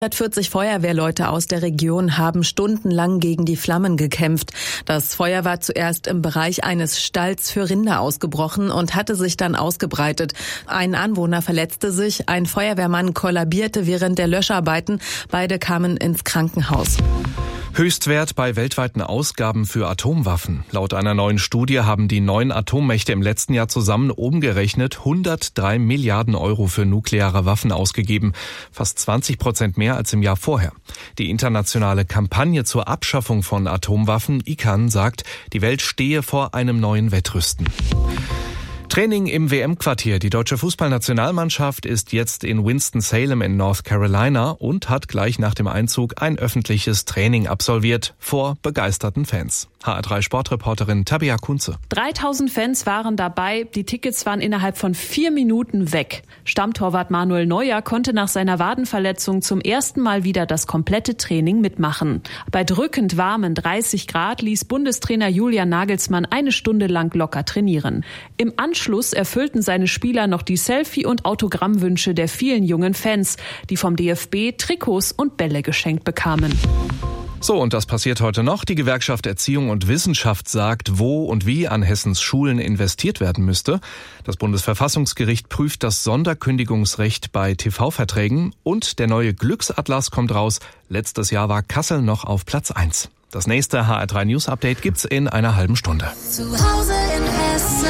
140 Feuerwehrleute aus der Region haben stundenlang gegen die Flammen gekämpft. Das Feuer war zuerst im Bereich eines Stalls für Rinder ausgebrochen und hatte sich dann ausgebreitet. Ein Anwohner verletzte sich, ein Feuerwehrmann kollabierte während der Löscharbeiten. Beide kamen ins Krankenhaus. Höchstwert bei weltweiten Ausgaben für Atomwaffen. Laut einer neuen Studie haben die 9 Atommächte im letzten Jahr zusammen umgerechnet 103 Milliarden Euro für nukleare Waffen ausgegeben. Fast 20% mehr als im Jahr vorher. Die internationale Kampagne zur Abschaffung von Atomwaffen, ICAN, sagt, die Welt stehe vor einem neuen Wettrüsten. Training im WM-Quartier. Die deutsche Fußballnationalmannschaft ist jetzt in Winston-Salem in North Carolina und hat gleich nach dem Einzug ein öffentliches Training absolviert vor begeisterten Fans. HR3-Sportreporterin Tabea Kunze. 3000 Fans waren dabei. Die Tickets waren innerhalb von 4 Minuten weg. Stammtorwart Manuel Neuer konnte nach seiner Wadenverletzung zum ersten Mal wieder das komplette Training mitmachen. Bei drückend warmen 30 Grad ließ Bundestrainer Julian Nagelsmann eine Stunde lang locker trainieren. Im Anschluss erfüllten seine Spieler noch die Selfie- und Autogrammwünsche der vielen jungen Fans, die vom DFB Trikots und Bälle geschenkt bekamen. So, und das passiert heute noch. Die Gewerkschaft Erziehung und Wissenschaft sagt, wo und wie an Hessens Schulen investiert werden müsste. Das Bundesverfassungsgericht prüft das Sonderkündigungsrecht bei TV-Verträgen und der neue Glücksatlas kommt raus. Letztes Jahr war Kassel noch auf Platz 1. Das nächste HR3 News Update gibt's in einer halben Stunde. Zu Hause in Hessen.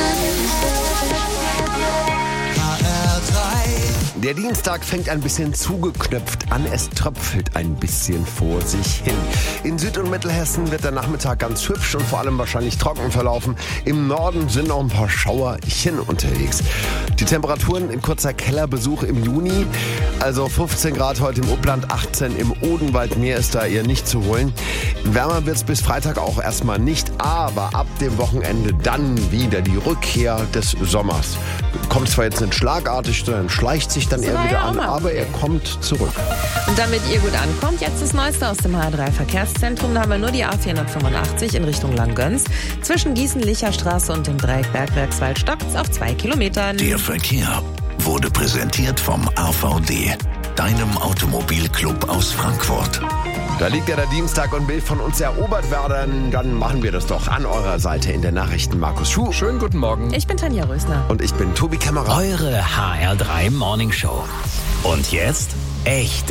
Der Dienstag fängt ein bisschen zugeknöpft an, es tröpfelt ein bisschen vor sich hin. In Süd- und Mittelhessen wird der Nachmittag ganz hübsch und vor allem wahrscheinlich trocken verlaufen. Im Norden sind noch ein paar Schauerchen unterwegs. Die Temperaturen in kurzer Kellerbesuch im Juni, also 15 Grad heute im Upland, 18 im Odenwald, mehr ist da eher nicht zu holen. Wärmer wird's bis Freitag auch erstmal nicht, aber ab dem Wochenende dann wieder die Rückkehr des Sommers. Kommt zwar jetzt nicht schlagartig, sondern schleicht sich dann eher wieder an, aber er kommt zurück. Und damit ihr gut ankommt, jetzt das Neueste aus dem HR3 Verkehrszentrum. Da haben wir nur die A485 in Richtung Langgöns. Zwischen Gießen-Licher-Straße und dem Dreieck Bergwerkswald stockt's auf 2 Kilometern. Der Verkehr wurde präsentiert vom AVD, deinem Automobilclub aus Frankfurt. Da liegt ja der Dienstag und will von uns erobert werden. Dann machen wir das doch an eurer Seite in der Nachrichten. Markus Schuh. Schönen guten Morgen. Ich bin Tanja Rösner. Und ich bin Tobi Kämmerer. Eure HR3 Morning Show. Und jetzt echt